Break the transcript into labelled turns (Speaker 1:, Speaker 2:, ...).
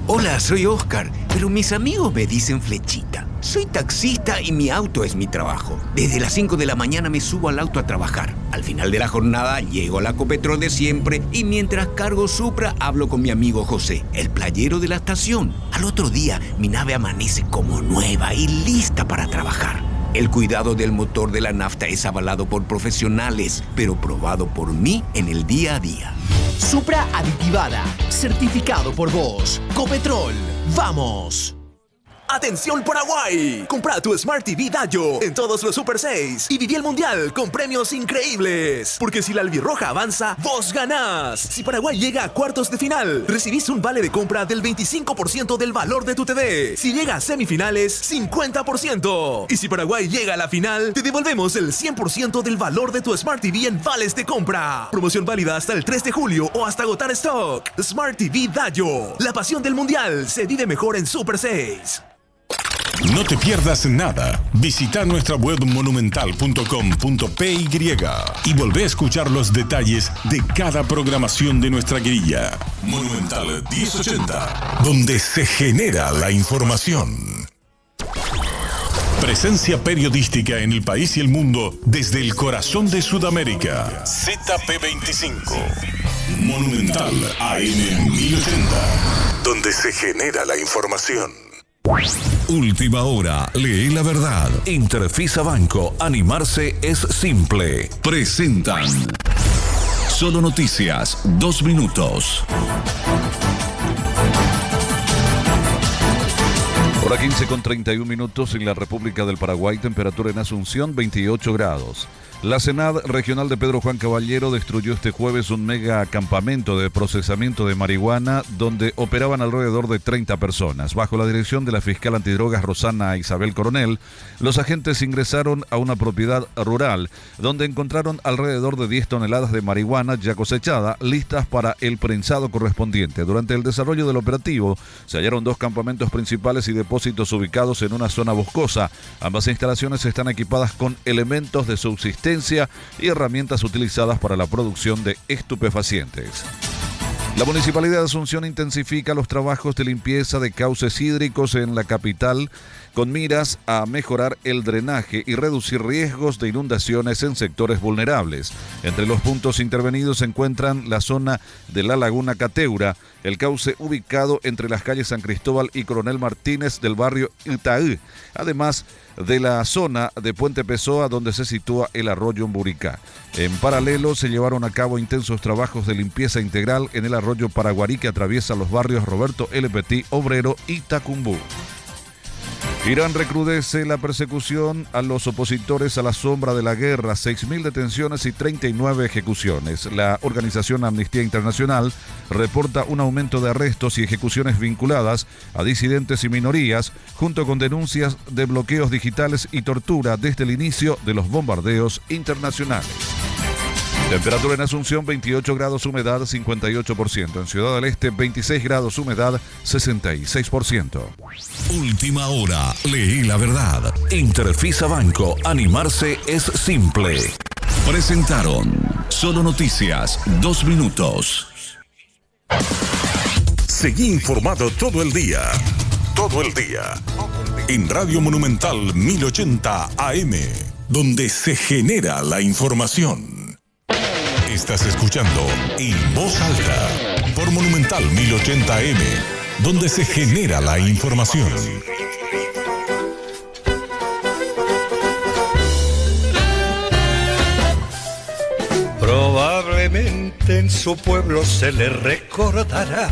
Speaker 1: Hola, soy Oscar, pero mis amigos me dicen Flechita. Soy taxista y mi auto es mi trabajo. Desde las 5 de la mañana me subo al auto a trabajar. Al final de la jornada llego a la Copetrol de siempre y mientras cargo Supra hablo con mi amigo José, el playero de la estación. Al otro día mi nave amanece como nueva y lista para trabajar. El cuidado del motor de la nafta es avalado por profesionales, pero probado por mí en el día a día.
Speaker 2: Supra aditivada, certificado por Bosch. Copetrol, ¡vamos!
Speaker 3: ¡Atención Paraguay! Compra tu Smart TV Dayo en todos los Super 6 y viví el Mundial con premios increíbles. Porque si la albirroja avanza, vos ganás. Si Paraguay llega a cuartos de final, recibís un vale de compra del 25% del valor de tu TV. Si llega a semifinales, 50%. Y si Paraguay llega a la final, te devolvemos el 100% del valor de tu Smart TV en vales de compra. Promoción válida hasta el 3 de julio o hasta agotar stock. Smart TV Dayo. La pasión del Mundial se vive mejor en Super 6.
Speaker 4: No te pierdas nada. Visita nuestra web monumental.com.py y volvé a escuchar los detalles de cada programación de nuestra grilla. Monumental 1080, donde se genera la información. Presencia periodística en el país y el mundo desde el corazón de Sudamérica. ZP25. Monumental AM 1080, donde se genera la información.
Speaker 5: Última hora, lee la verdad. Interfisa Banco, animarse es simple. Presentan Solo Noticias, 2 minutos.
Speaker 6: Hora 15:31 en la República del Paraguay, temperatura en Asunción 28 grados. La Senad Regional de Pedro Juan Caballero destruyó este jueves un mega campamento de procesamiento de marihuana donde operaban alrededor de 30 personas. Bajo la dirección de la fiscal antidrogas Rosana Isabel Coronel, los agentes ingresaron a una propiedad rural donde encontraron alrededor de 10 toneladas de marihuana ya cosechada, listas para el prensado correspondiente. Durante el desarrollo del operativo se hallaron 2 campamentos principales y depósitos ubicados en una zona boscosa. Ambas instalaciones están equipadas con elementos de subsistencia y herramientas utilizadas para la producción de estupefacientes. La Municipalidad de Asunción intensifica los trabajos de limpieza de cauces hídricos en la capital con miras a mejorar el drenaje y reducir riesgos de inundaciones en sectores vulnerables. Entre los puntos intervenidos se encuentran la zona de la Laguna Cateura, el cauce ubicado entre las calles San Cristóbal y Coronel Martínez del barrio Itaú, además de la zona de Puente Pessoa donde se sitúa el arroyo Mburicá. En paralelo se llevaron a cabo intensos trabajos de limpieza integral en el arroyo Paraguarí que atraviesa los barrios Roberto L. Petit, Obrero y Tacumbú. Irán recrudece la persecución a los opositores a la sombra de la guerra, 6.000 detenciones y 39 ejecuciones. La organización Amnistía Internacional reporta un aumento de arrestos y ejecuciones vinculadas a disidentes y minorías, junto con denuncias de bloqueos digitales y tortura desde el inicio de los bombardeos internacionales. Temperatura en Asunción 28 grados, humedad 58%. En Ciudad del Este 26 grados, humedad 66%.
Speaker 5: Última hora, lee la verdad. Interfisa Banco, animarse es simple. Presentaron Solo Noticias, 2 minutos.
Speaker 4: Seguí informado todo el día. Todo el día. En Radio Monumental 1080 AM, donde se genera la información. Estás escuchando En Voz Alta por Monumental 1080 AM, donde se genera la información.
Speaker 7: Probablemente en su pueblo se le recordará